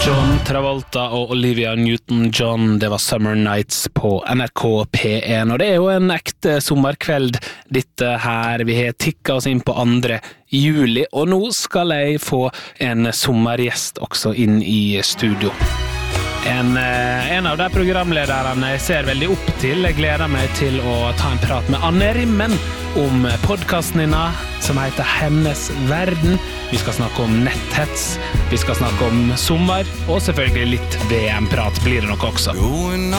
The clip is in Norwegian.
John Travolta og Olivia Newton-John, det var Summer Nights på NRK P1, og det jo en ekte sommerkveld dette her. Vi har tikket oss inn på 2. juli, og nå skal jeg få en sommergjest også inn i studio. En av de programlederne jeg ser veldig opp til. Jeg gleder meg til å ta en prat med Anne Rimmen om podcasten hennes som heter Hennes Verden. Vi skal snakke om netthets, vi skal snakke om sommer, og selvfølgelig litt VM-prat blir det nok også.